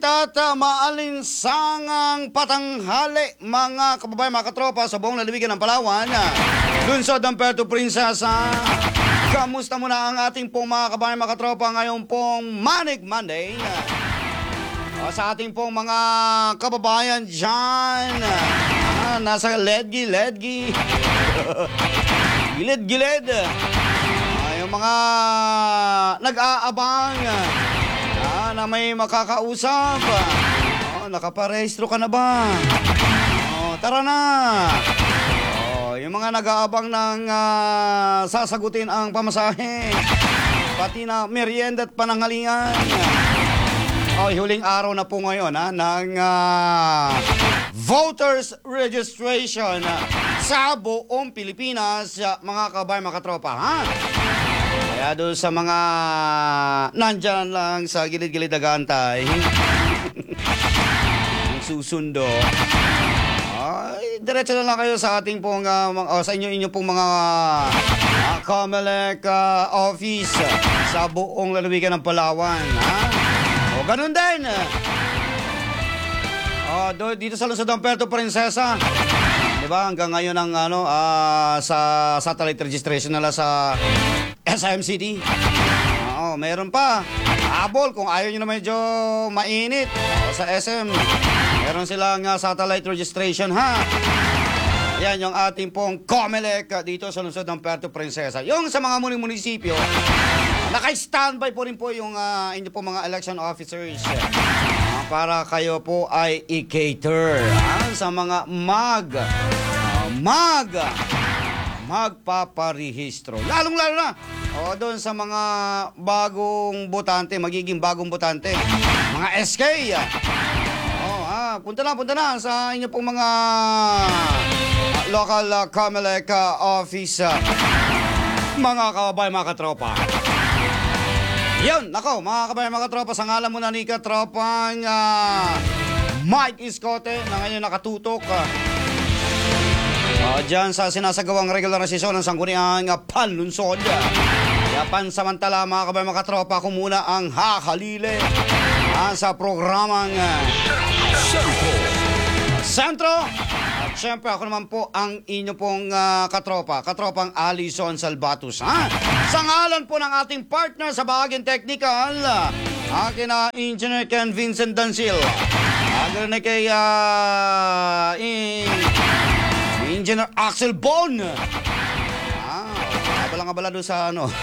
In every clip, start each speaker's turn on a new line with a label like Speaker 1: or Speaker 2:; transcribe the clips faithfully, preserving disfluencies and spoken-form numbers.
Speaker 1: At uh, maalinsangang patanghali mga kababayan, mga katropa sa buong lalawigan ng Palawan. Lunsod ng Puerto Princesa. Kamusta muna ang ating pong mga kababayan, mga katropa ngayon pong Manig Monday? O, sa ating pong mga kababayan dyan, ah, nasa ledgi-ledgi, gilid-gilid, ah, yung mga nag-aabang Ah, na may makakausap. Oh, nakaparehistro ka na ba? Oh, tara na. Oh, yung mga nag-aabang ng uh, sasagutin ang pamasahe. Pati na merienda at pananghalian. Oh, huling araw na po ngayon ha, ng uh, voters registration sa buong Pilipinas, mga kabayan, mga katropa, ha? Kaya doon sa mga nandyan lang sa gilid-gilid nag-aantay, susundo, ay, diretso na lang kayo sa ating pong, uh, oh, sa inyo, inyo pong mga uh, Comelec uh, office sa buong lalawigan ng Palawan. Ha? O, ganun din. O, do, dito sa Lungsod ng Puerto Princesa, diba, hanggang ngayon ang ano, uh, sa satellite registration nila sa S M C D. Oo, meron pa. Habol, kung ayaw nyo na medyo mainit, o, sa S M, meron silang uh, satellite registration, ha? Yan yung ating pong Comelec uh, dito sa Lungsod ng Puerto Princesa. Yung sa mga munisipyo, naka-standby po rin po yung uh, inyo po mga election officers uh, para kayo po ay i-cater uh, sa mga mag uh, mag magpaparehistro. Lalong-lalo na o doon sa mga bagong botante, magiging bagong botante, mga S K. Oh, ah, punta na, punta na sa inyo pong mga uh, local uh, Comelec uh, office, uh, mga kababayan, mga katropa. Yun, nako, mga kabayan, mga katropa, sa ngalan muna ni katropang uh, Mike Iscote na ngayon nakatutok uh, uh, dyan sa sinasagawang regular na sesyon ng Sangguniang uh, Panlunsod. Kaya pansamantala, mga kabayan, mga katropa, ako muna ang hahalili uh, sa programang uh, Sentro. Sentro. At syempre, ako naman po ang inyo pong uh, katropa, katropang Alison Salvatus. Ha? Sa ngalan po ng ating partner sa bahagyang technical, uh, akin na Engineer Ken Vincent Dancil. Agad na kay uh, in, Engineer Axel Bon. Ah, abala-abala doon sa ano.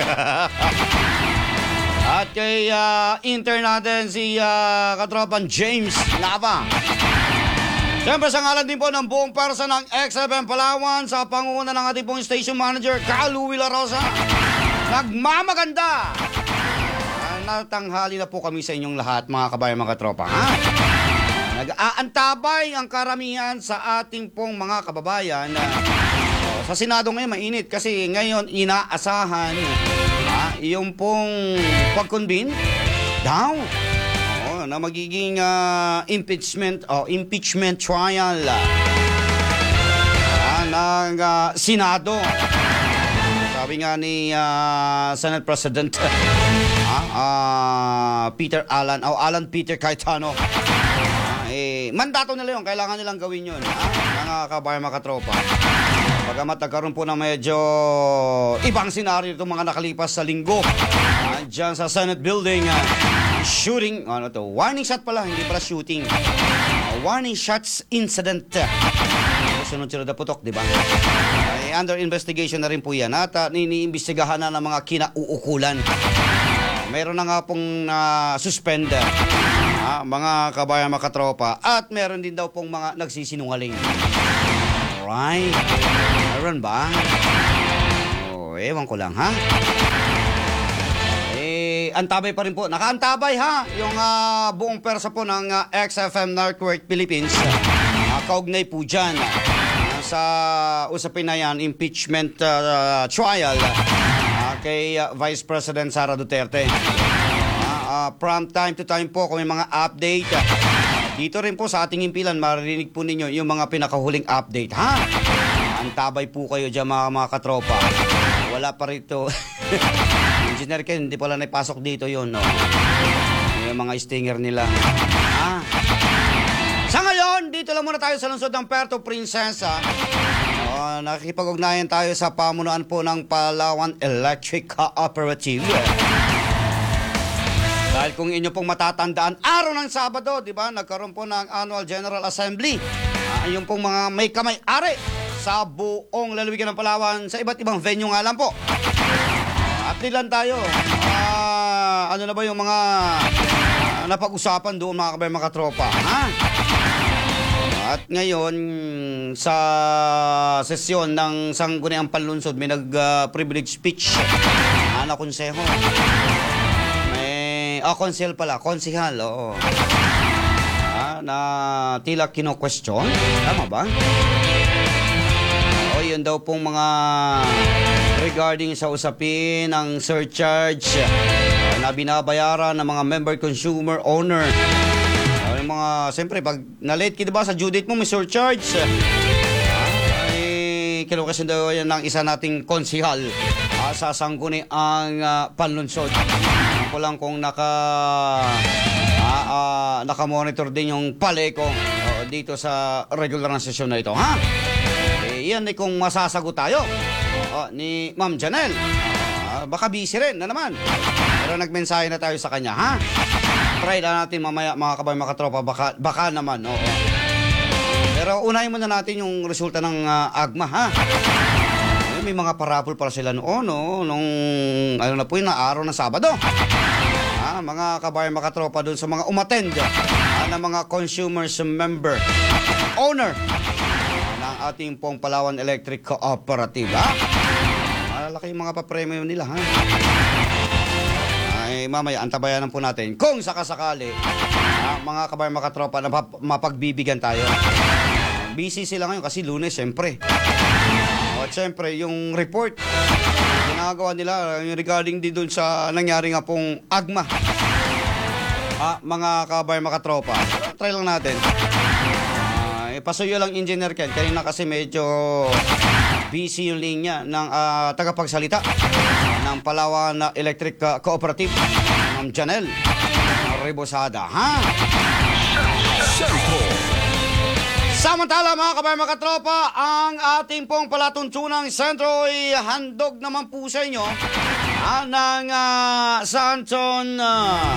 Speaker 1: At kay uh, intern natin si uh, katropang James Lava. Siyempre sa ngalan din po ng buong person ng X F M Palawan sa pangunguna ng ating pong station manager, Carlo Willa Rosa. Nagmamaganda! Natanghali na po kami sa inyong lahat, mga kabayan, mga katropa. Ha? Nag-aantabay ang karamihan sa ating pong mga kababayan. Uh, sa Senado ngayon mainit kasi ngayon inaasahan uh, yung pong pag-convene down na magiging uh, impeachment o oh, impeachment trial uh, ng uh, Senado. Sabi nga ni uh, Senate President uh, uh, Peter Alan o oh, Alan Peter Cayetano, uh, eh, mandato nila yun, kailangan nilang gawin yun, uh, mga kabayan, mga katropa. Bagamat nagkaroon po ng medyo ibang senaryo itong mga nakalipas sa linggo uh, dyan sa Senate building. Uh, Shooting, ano to, warning shot pala, hindi pala shooting. Uh, warning shots incident. Sunod-sunod na putok, di ba? Uh, under investigation na rin po yan. At uh, niniimbestigahan na ng mga kinauukulan. Uh, mayroon na nga pong uh, suspend, uh, mga kabayan, mga katropa. At meron din daw pong mga nagsisinungaling. Alright. Meron ba? Oh, ewan ko lang, ha? Antabay pa rin po. Nakaantabay ha yung uh, buong persa po ng uh, X F M Network Philippines. Uh, kaugnay po dyan uh, sa usapin na yan, impeachment uh, trial uh, kay uh, Vice President Sara Duterte. Uh, uh, from time to time po kung may mga update. Uh, dito rin po sa ating impilan, maririnig po ninyo yung mga pinakahuling update. Ha? Antabay po kayo dyan, mga, mga katropa. Wala pa rito. Engineer Ken, hindi pala naipasok dito yun, no? Yung mga stinger nila. Ha? Sa ngayon, dito lang muna tayo sa lungsod ng Puerto Princesa. Uh, nakikipag-ugnayan tayo sa pamunuan po ng Palawan Electric Cooperative. Dahil kung inyo pong matatandaan, araw ng Sabado, di ba, nagkaroon po ng Annual General Assembly. Uh, yung pong mga may kamay-ari sa buong lalawigan ng Palawan sa iba't ibang venue nga lang po. At nilan tayo. Uh, ano na ba yung mga uh, napag-usapan doon mga kabay mga tropa? Ha? At ngayon, sa sesyon ng Sangguniang Panlunsod, may nag-privilege uh, speech uh, na konseho. May, oh, konsehal pala, konsehal, oo. Uh, na tila kino-question. Tama ba? O, yun daw pong mga regarding sa usapin ng surcharge uh, na binabayaran ng mga member consumer owner. Yung mga, siyempre, pag na-late ka diba sa due date mo, may surcharge. Uh, ay, kinukasin daw yan ng isa nating konsihal uh, sa Sangguniang uh, Panlunsod. Ako lang kung naka, uh, uh, naka-monitor din yung paleko uh, dito sa regular na sesyon na ito. Ha? Eh, yan eh kung masasagot tayo uh, ni Ma'am Janelle. Uh, baka busy rin na naman. Pero nagmensahe na tayo sa kanya, ha? Try na natin mamaya mga kabay mga tropa, baka, baka naman, oo. Pero unahin muna natin yung resulta ng uh, AGMA, ha? May mga parapol para sila noon, no? Nung, ano na po yun, na araw ng Sabado. Ha? Mga kabay mga tropa doon sa mga umattend, ha? Na mga consumers member, owner, ha? Ng ating pong Palawan Electric Cooperative, ha? Malaki yung mga papremyo nila, ha? Ay, mamaya, antabayanan po natin kung sakasakali uh, mga kabay mga tropa na mapagbibigan tayo. Uh, busy sila ngayon kasi Lunes, siyempre. At uh, siyempre, yung report ginagawa nila uh, regarding din dun sa nangyari nga pong AGMA. Uh, mga kabay mga tropa, try lang natin. Uh, ipasuyo lang Engineer Ken, kanina kasi medyo busy yung linya ng uh, tagapagsalita ng Palawan Electric uh, Cooperative, Ma'am Janelle Rebosada, ha? Samantala mga kabay mga tropa, ang ating pong palatuntunang sentro ay handog naman po sa inyo uh, ng uh, Santon uh,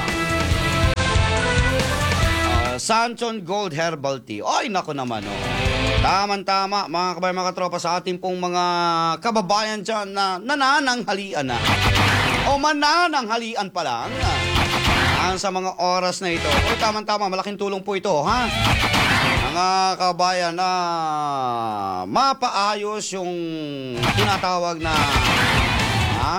Speaker 1: uh, Santon Gold Herbal Tea. Ay, naku naman, oh. Tama-tama mga kabay mga tropa sa ating pong mga kababayan dyan na nanananghalian na o manananghalian pa lang uh, sa mga oras na ito. O tama-tama, malaking tulong po ito, ha? Mga kababayan na mapaayos yung tinatawag na ha?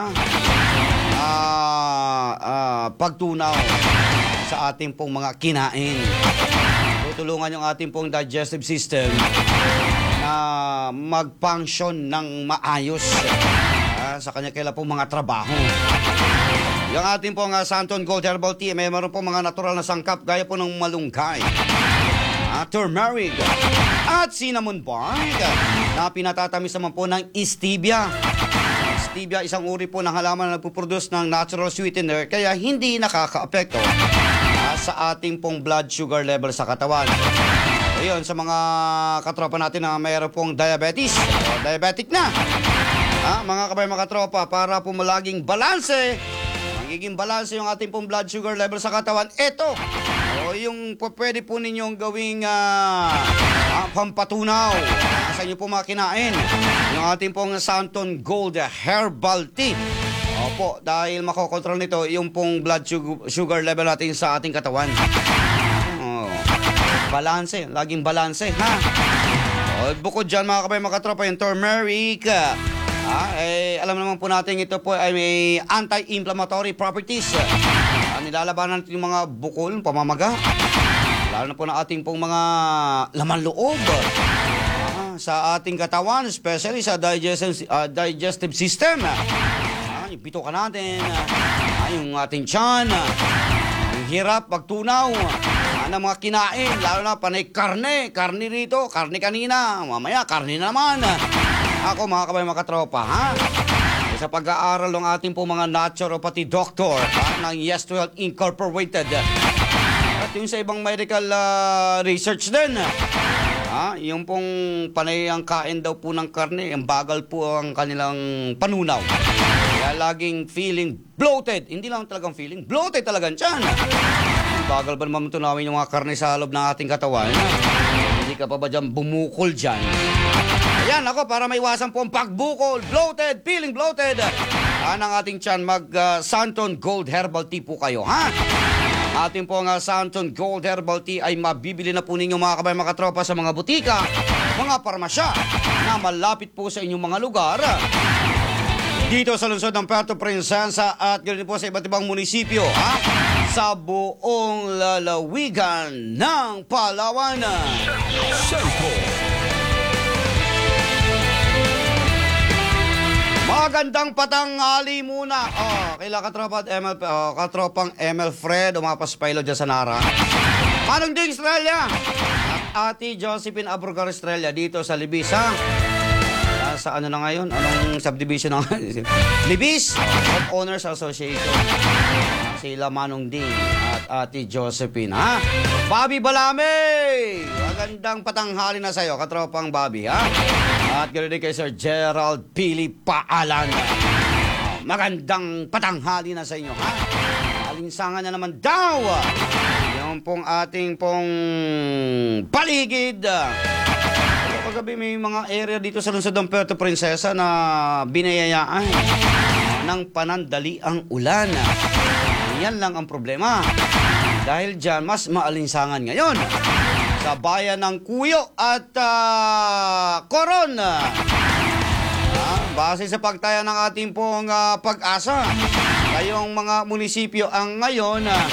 Speaker 1: Uh, uh, pagtunaw sa ating pong mga kinain. Tutulungan yung ating pong digestive system na mag-function ng maayos uh, sa kanya-kailan pong mga trabaho. Yung ating pong uh, Santon Gold Herbal Tea, may meron pong mga natural na sangkap gaya po ng malunggay, uh, turmeric at cinnamon bark na pinatatamis naman po ng stevia. Stevia, isang uri po ng halaman na nagpuproduce ng natural sweetener kaya hindi nakaka-apekto sa ating pong blood sugar level sa katawan. Ayun, sa mga katropa natin na mayroon pong diabetes, o diabetic na. Ha, mga kabay mga katropa, para po malaging balanse, magiging balanse yung ating pong blood sugar level sa katawan, eto, o yung po, pwede po ninyong gawing uh, uh, pampatunaw uh, sa inyo po mga kinain. Yung ating pong Santon Gold Herbal Tea. Opo, dahil makokontrol nito yung pong blood sugar level natin sa ating katawan. Oh, balanse, laging balanse, ha? O, bukod dyan mga kabay, mga katropa, yung turmeric, ah, eh, alam naman po natin ito po ay may anti-inflammatory properties. Ah, nilalabanan natin yung mga bukol, pamamaga, lalo na po na ating pong mga laman loob ah, sa ating katawan, especially sa digestive, uh, digestive system. Yung bito ka natin, uh, yung ating tiyan, uh, yung hirap, pagtunaw, uh, ng mga kinain, lalo na panay karne, karne rito, karne kanina, mamaya karne na naman. Uh, ako mga kabay mga katropa, ha? Sa pag-aaral ng ating po mga naturopathy doctor uh, ng Yes to Health Incorporated, yung sa ibang medical ah, research din. Ah, yung pong panay ang kain daw po ng karne, ang bagal po ang kanilang panunaw. Kaya laging feeling bloated. Hindi lang talagang feeling, bloated talagang tiyan. Bagal ba naman tunawin yung mga karne sa loob ng ating katawan? Hindi ka pa ba dyan bumukol dyan? Ayan, ako, para maiwasan po ang pagbukol, bloated, feeling bloated. Yan ang ating tiyan, mag uh, Santon Gold Herbal Tea po kayo, ha? Ating po nga Santon Gold Herbal Tea ay mabibili na po ninyo mga kabayan mga tropa sa mga butika, mga parmasya na malapit po sa inyong mga lugar. Dito sa lungsod ng Puerto Princesa at ganoon po sa iba't ibang munisipyo, ha? Sa buong lalawigan ng Palawan. Magandang patanghali muna. Oh, kaila katropa at M L, oh, katropang M L Fred, umapas pailo dyan sa Nara. Manong Ding Estrella at Ate Josephine Abrogar Estrella dito sa Libis, ha? Ah, sa ano na ngayon? Anong subdivision na ngayon? Libis Homeowners Association. Sila Manong Ding at Ate Josephine, ha? Bobby Balame! Magandang patanghali na sa'yo, katropang Bobby, ha? At ganoon din kay Sir Gerald Pili Paalan. Magandang patanghali na sa inyo, ha? Alinsangan na naman daw yung pong ating pong paligid. Paggabi may mga area dito sa lungsod ng Puerto Princesa na binayayaan ng panandaliang ulan. Yan lang ang problema. Dahil dyan, mas maalinsangan ngayon sa bayan ng Cuyo at uh, Coron. Ah, base sa pagtaya ng ating pong uh, pag-asa, kayong mga munisipyo ang ngayon uh,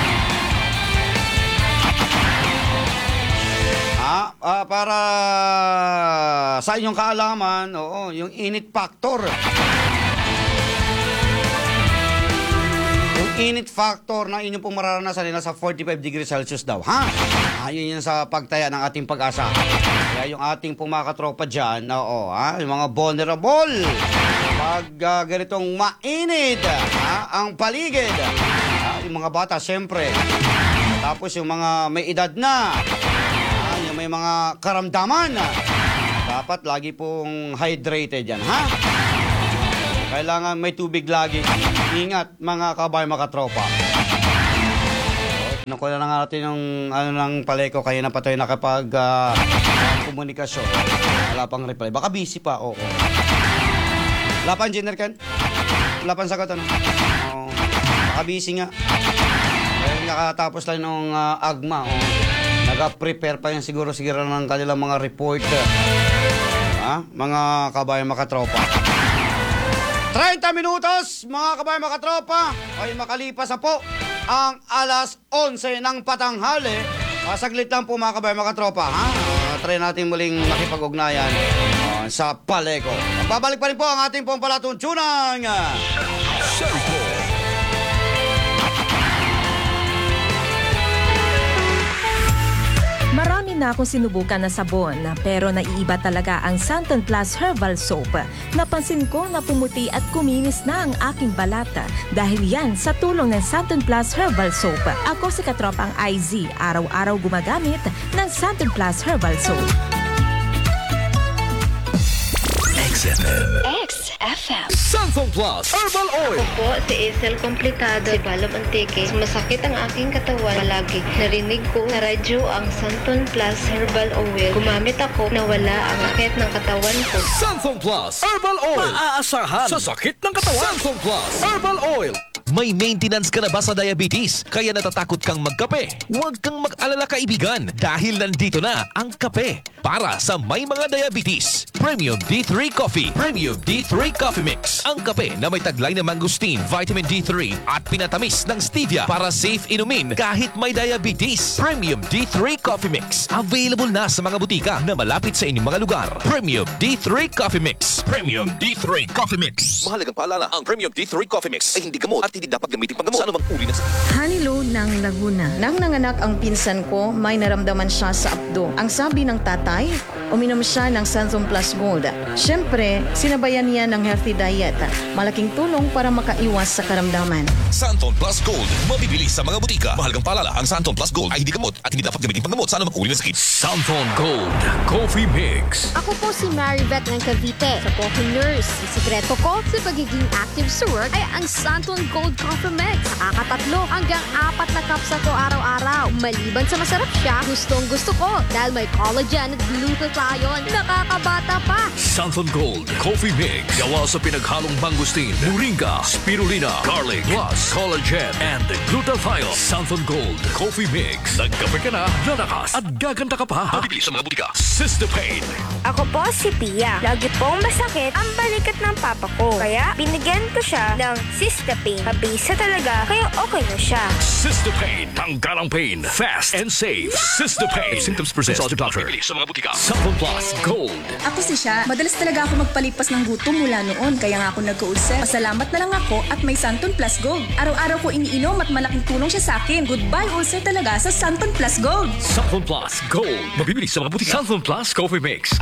Speaker 1: ah, uh, para sa inyong kaalaman, oo, yung init factor. Init factor na inyong pong mararanasan nila sa forty-five degrees Celsius daw, ha? Ayun yan sa pagtaya ng ating pag-asa. Kaya yung ating pong mga katropa dyan, oo, ha? Yung mga vulnerable, pag uh, ganitong mainit, ha? Ang paligid, ha? Yung mga bata, syempre. Tapos yung mga may edad na, ha? Yung may mga karamdaman, dapat lagi pong hydrated yan, ha? Kailangan may tubig lagi. Ingat mga kabayan, mga katropa. Nakuha na nga natin yung ano ng paleko kayo na patoy nakapag uh, komunikasyon. Wala pang reply. Baka busy pa, oo. Wala pa engineer Ken? Wala pang sagot, ano? Oo. Baka busy nga. Kaya nakatapos lang ng uh, agma. Oo. Nag-prepare pa yan siguro siguro ng kanilang mga report. Ha? Mga kabayan, mga katropa. thirty minutos, mga kabayan, mga katropa, ay makalipas na po ang alas onse ng patanghali. Uh, saglit lang po mga kabayan, mga katropa, ha? Uh, try natin muling makipag-ugnayan uh, sa paleko. Babalik pa rin po ang ating pong palatuntunan.
Speaker 2: Marami na akong sinubukan na sabon, pero naiiba talaga ang Santon Plus Herbal Soap. Napansin ko na pumuti at kuminis na ang aking balat dahil yan sa tulong ng Santon Plus Herbal Soap. Ako si katropang I Z, araw-araw gumagamit ng Santon Plus Herbal Soap.
Speaker 3: X F M.
Speaker 4: X F M.
Speaker 3: Santon Plus Herbal Oil.
Speaker 5: Ako po, si Isel Komplikado, si Balab Antique. Masakit ang aking katawan palagi. Narinig ko sa radyo ang Santon Plus Herbal Oil. Gumamit ako na wala ang sakit ng katawan ko.
Speaker 3: Santon Plus Herbal Oil. Maaasahan sa sakit ng katawan. Santon Plus Herbal Oil. May maintenance ka na ba sa diabetes? Kaya natatakot kang magkape? Huwag kang mag-alala kaibigan dahil nandito na ang kape para sa may mga diabetes. Premium D three Coffee. Premium D three Coffee Mix. Ang kape na may taglay na mangosteen, vitamin D three at pinatamis ng stevia para safe inumin kahit may diabetes. Premium D three Coffee Mix. Available na sa mga butika na malapit sa inyong mga lugar. Premium D three Coffee Mix. Premium D three Coffee Mix.
Speaker 6: Mahalagang paalala, ang Premium D three Coffee Mix ay hindi gamot at
Speaker 3: at hindi dapat gamitin panggamot sa anumang uri ng sakit.
Speaker 4: Hanilo ng Laguna.
Speaker 6: Nang nanganak ang pinsan ko, may naramdaman siya sa abdo. Ang sabi ng tatay, uminom siya ng Santon Plus Gold. Siyempre, sinabayan niya ng healthy diet. Malaking tulong para makaiwas sa karamdaman.
Speaker 3: Santon Plus Gold. Mabibili sa mga butika. Mahalagang paalala, ang Santon Plus Gold ay hindi gamot at hindi dapat gamitin panggamot sa anumang uri ng sakit. Santon Gold Coffee Mix.
Speaker 7: Ako po si Maribeth ng Cavite, sa Poké Nurse. Ang sikreto ko sa pagiging active sa work ay ang Santon Gold Coffee Mix. Nakakatatlo hanggang apat na cups ako araw-araw. Maliban sa masarap siya, gustong gusto ko dahil may collagen at glutathione. Nakakabata pa.
Speaker 3: Santon Gold Coffee Mix. Gawa sa pinaghalong mangustin, moringa, spirulina, garlic, plus collagen and glutathione. Santon Gold Coffee Mix. Nagkape ka na, lalakas at gaganda ka pa. Mabibili sa mga butika. Sistapain.
Speaker 8: Ako po si Pia. Lagi pong masakit ang balikat ng papa ko. Kaya binigyan ko siya ng Sistapane. Mabisa talaga, kaya okay na siya.
Speaker 3: Sistapain. Tanggal ang pain. Fast and safe. Sistapain. If symptoms persist, consult your doctor. Mabibili sa mga butika. Santon Plus Gold.
Speaker 4: Ako si siya. Madalas talaga ako magpalipas ng gutom mula noon. Kaya nga ako nagka-ulcer. Pasalamat na lang ako at may Santon Plus Gold. Araw-araw ko iniinom at malaking tulong siya sa akin. Goodbye ulcer talaga sa Santon Plus Gold.
Speaker 3: Santon Plus Gold. Mabibili sa mga butika. Santon Plus Coffee Mix.